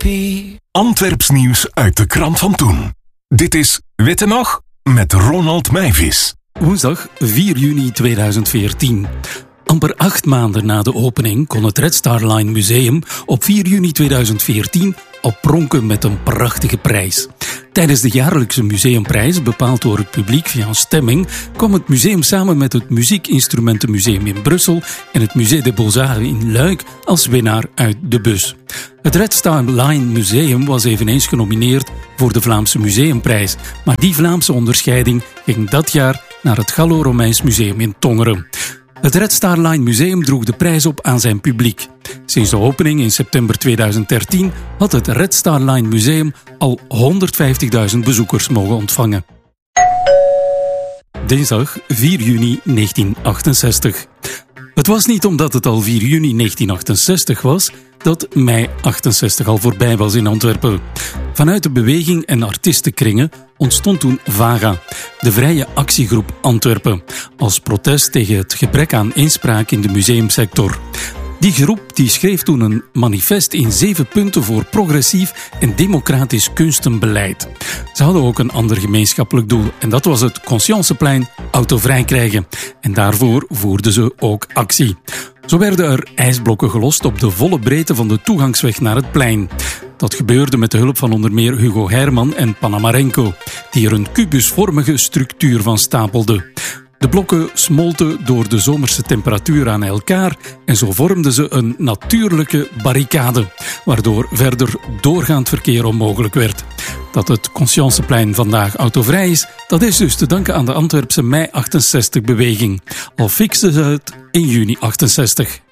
koffie. Antwerps nieuws uit de krant van toen. Dit is Witte Nog met Ronald Meijvis. Woensdag 4 juni 2014. Amper 8 maanden na de opening kon het Red Star Line Museum op 4 juni 2014 oppronken met een prachtige prijs. Tijdens de jaarlijkse museumprijs, bepaald door het publiek via een stemming, kwam het museum samen met het Muziekinstrumentenmuseum in Brussel en het Musée des Beaux-Arts in Luik als winnaar uit de bus. Het Red Star Line Museum was eveneens genomineerd voor de Vlaamse Museumprijs, maar die Vlaamse onderscheiding ging dat jaar naar het Gallo-Romeins Museum in Tongeren. Het Red Star Line Museum droeg de prijs op aan zijn publiek. Sinds de opening in september 2013 had het Red Star Line Museum al 150.000 bezoekers mogen ontvangen. Dinsdag 4 juni 1968. Het was niet omdat het al 4 juni 1968 was dat mei 68 al voorbij was in Antwerpen. Vanuit de beweging en artiestenkringen ontstond toen VAGA, de Vrije Actiegroep Antwerpen, als protest tegen het gebrek aan inspraak in de museumsector. Die groep schreef toen een manifest in 7 punten voor progressief en democratisch kunstenbeleid. Ze hadden ook een ander gemeenschappelijk doel en dat was het Conscienceplein autovrij krijgen. En daarvoor voerden ze ook actie. Zo werden er ijsblokken gelost op de volle breedte van de toegangsweg naar het plein. Dat gebeurde met de hulp van onder meer Hugo Herman en Panamarenko, die er een kubusvormige structuur van stapelden. De blokken smolten door de zomerse temperatuur aan elkaar en zo vormden ze een natuurlijke barricade, waardoor verder doorgaand verkeer onmogelijk werd. Dat het Conscienceplein vandaag autovrij is, dat is dus te danken aan de Antwerpse mei 68-beweging. Al fixten ze het in juni 68.